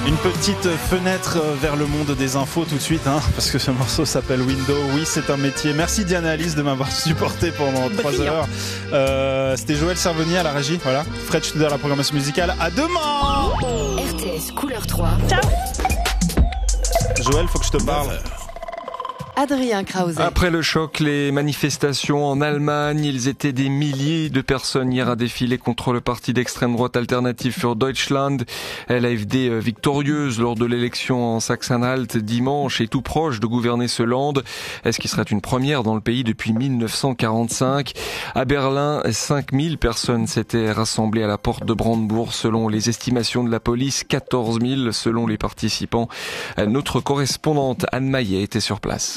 Une petite fenêtre vers le monde des infos tout de suite, parce que ce morceau s'appelle Window. Oui, c'est un métier. Merci Diana Alice de m'avoir supporté pendant 3 heures. C'était Joël Servonier à la régie. Voilà. Fred Studer à la programmation musicale. À demain. RTS Couleur 3. Ciao. Joël, faut que je te parle. Adrien Krause. Après le choc, les manifestations en Allemagne, ils étaient des milliers de personnes hier à défiler contre le parti d'extrême droite Alternative für Deutschland. l'AfD victorieuse lors de l'élection en Sachsen-Anhalt dimanche et tout proche de gouverner ce land. Ce qui serait une première dans le pays depuis 1945. À Berlin, 5000 personnes s'étaient rassemblées à la porte de Brandebourg selon les estimations de la police, 14 000 selon les participants. Notre correspondante Anne Maillet était sur place.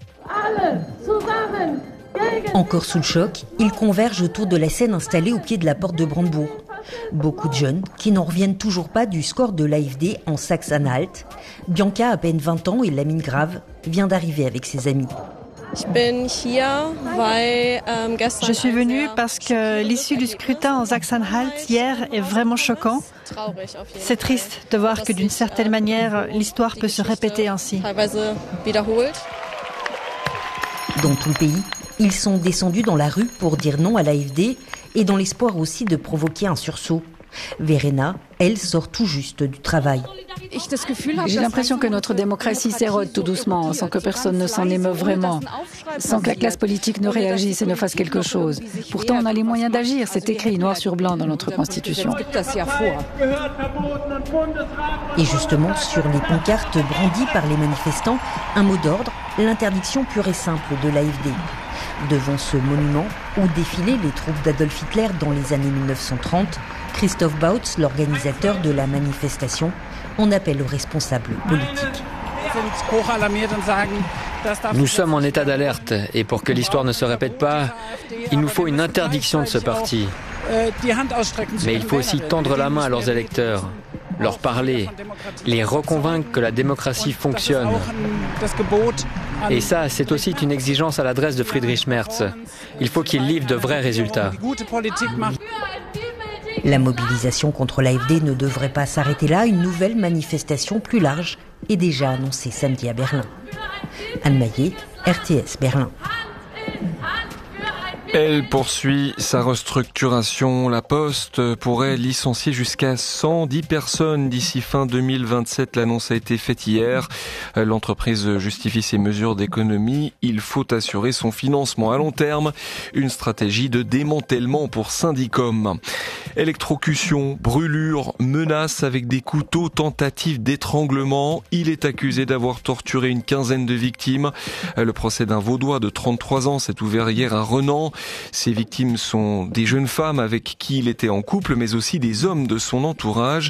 Encore sous le choc, ils convergent autour de la scène installée au pied de la porte de Brandebourg. Beaucoup de jeunes qui n'en reviennent toujours pas du score de l'AfD en Sachsen-Anhalt. Bianca, à peine 20 ans, et Lamine Grave, vient d'arriver avec ses amis. Je suis venue parce que l'issue du scrutin en Sachsen-Anhalt hier est vraiment choquant. C'est triste de voir que d'une certaine manière, l'histoire peut se répéter ainsi. Dans tout le pays, ils sont descendus dans la rue pour dire non à l'AfD et dans l'espoir aussi de provoquer un sursaut. Verena, elle, sort tout juste du travail. J'ai l'impression que notre démocratie s'érode tout doucement, sans que personne ne s'en émeuve vraiment, sans que la classe politique ne réagisse et ne fasse quelque chose. Pourtant, on a les moyens d'agir, c'est écrit noir sur blanc dans notre Constitution. Et justement, sur les pancartes brandies par les manifestants, un mot d'ordre, l'interdiction pure et simple de l'AfD. Devant ce monument où défilaient les troupes d'Adolf Hitler dans les années 1930, Christoph Bautz, l'organisateur de la manifestation, en appelle aux responsables politiques. Nous sommes en état d'alerte et pour que l'histoire ne se répète pas, il nous faut une interdiction de ce parti. Mais il faut aussi tendre la main à leurs électeurs, leur parler, les reconvaincre que la démocratie fonctionne. Et ça, c'est aussi une exigence à l'adresse de Friedrich Merz. Il faut qu'il livre de vrais résultats. La mobilisation contre l'AfD ne devrait pas s'arrêter là. Une nouvelle manifestation plus large est déjà annoncée samedi à Berlin. Anne Maillet, RTS Berlin. Elle poursuit sa restructuration. La Poste pourrait licencier jusqu'à 110 personnes d'ici fin 2027. L'annonce a été faite hier. L'entreprise justifie ses mesures d'économie. Il faut assurer son financement à long terme. Une stratégie de démantèlement pour Syndicom. Électrocution, brûlure, menaces avec des couteaux, tentative d'étranglement. Il est accusé d'avoir torturé une quinzaine de victimes. Le procès d'un Vaudois de 33 ans s'est ouvert hier à Renan. Ces victimes sont des jeunes femmes avec qui il était en couple, mais aussi des hommes de son entourage.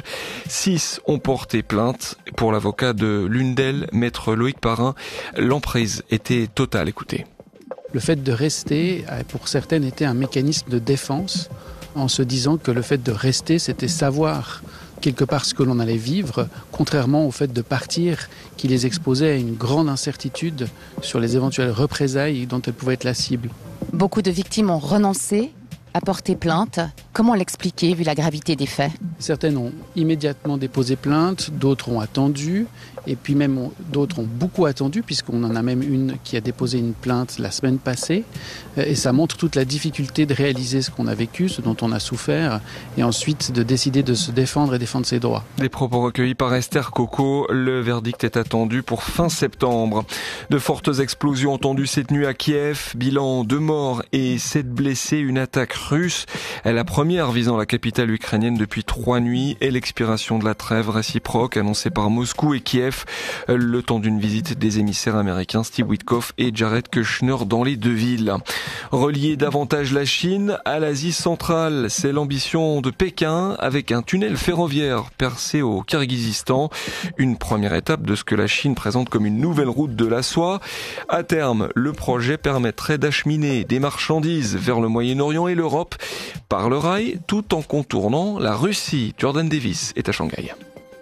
6 ont porté plainte. Pour l'avocat de l'une d'elles, maître Loïc Parrain, l'emprise était totale. Écoutez. Le fait de rester, pour certaines, était un mécanisme de défense, en se disant que le fait de rester, c'était savoir quelque part ce que l'on allait vivre, contrairement au fait de partir qui les exposait à une grande incertitude sur les éventuelles représailles dont elles pouvaient être la cible. Beaucoup de victimes ont renoncé à porter plainte. Comment l'expliquer vu la gravité des faits ? Certaines ont immédiatement déposé plainte, d'autres ont attendu, et puis même d'autres ont beaucoup attendu, puisqu'on en a même une qui a déposé une plainte la semaine passée, et ça montre toute la difficulté de réaliser ce qu'on a vécu, ce dont on a souffert, et ensuite de décider de se défendre et défendre ses droits. Des propos recueillis par Esther Coco. Le verdict est attendu pour fin septembre. De fortes explosions entendues cette nuit à Kiev, bilan 2 morts et 7 blessés, une attaque russe, la première visant la capitale ukrainienne depuis 3 nuits, et l'expiration de la trêve réciproque annoncée par Moscou et Kiev, le temps d'une visite des émissaires américains Steve Witkoff et Jared Kushner dans les 2 villes. Relier davantage la Chine à l'Asie centrale, c'est l'ambition de Pékin avec un tunnel ferroviaire percé au Kirghizistan, une première étape de ce que la Chine présente comme une nouvelle route de la soie. À terme, le projet permettrait d'acheminer des marchandises vers le Moyen-Orient et l'Europe par le rail tout en contournant la Russie. Jordan Davis est à Shanghai.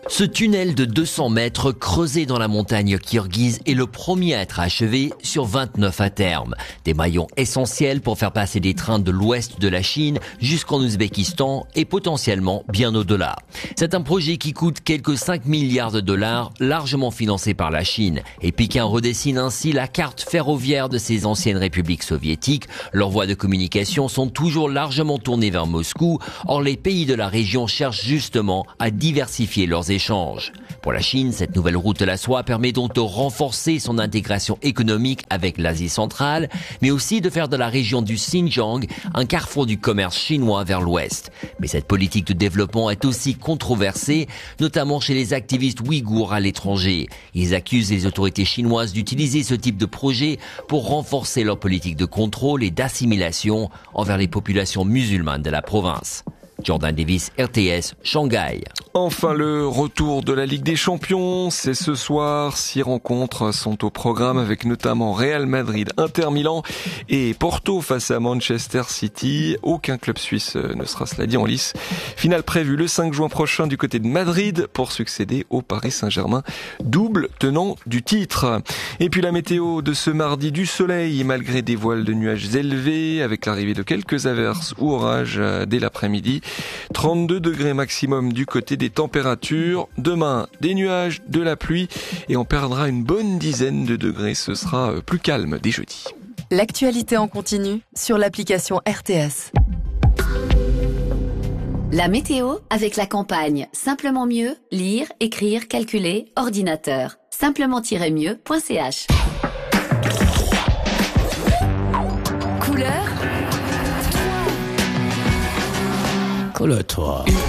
Ce tunnel de 200 mètres creusé dans la montagne kirghize est le premier à être achevé sur 29 à terme. Des maillons essentiels pour faire passer des trains de l'ouest de la Chine jusqu'en Ouzbékistan et potentiellement bien au-delà. C'est un projet qui coûte quelques 5 milliards de dollars, largement financé par la Chine. Et Pékin redessine ainsi la carte ferroviaire de ces anciennes républiques soviétiques. Leurs voies de communication sont toujours largement tournées vers Moscou. Or, les pays de la région cherchent justement à diversifier leurs échanges. Pour la Chine, cette nouvelle route de la soie permet donc de renforcer son intégration économique avec l'Asie centrale, mais aussi de faire de la région du Xinjiang un carrefour du commerce chinois vers l'ouest. Mais cette politique de développement est aussi controversée, notamment chez les activistes ouïghours à l'étranger. Ils accusent les autorités chinoises d'utiliser ce type de projet pour renforcer leur politique de contrôle et d'assimilation envers les populations musulmanes de la province. Jordan Davis, RTS, Shanghai. Enfin, le retour de la Ligue des Champions, c'est ce soir. 6 rencontres sont au programme avec notamment Real Madrid, Inter Milan et Porto face à Manchester City. Aucun club suisse ne sera, cela dit, en lice. Finale prévue le 5 juin prochain du côté de Madrid pour succéder au Paris Saint-Germain, double tenant du titre. Et puis la météo de ce mardi, du soleil malgré des voiles de nuages élevés avec l'arrivée de quelques averses ou orages dès l'après-midi. 32 degrés maximum du côté des températures. Demain, des nuages, de la pluie et on perdra une bonne dizaine de degrés. Ce sera plus calme dès jeudi. L'actualité en continu sur l'application RTS. La météo avec la campagne Simplement mieux, lire, écrire, calculer, ordinateur. Simplement-mieux.ch. Couleur. Colle-toi.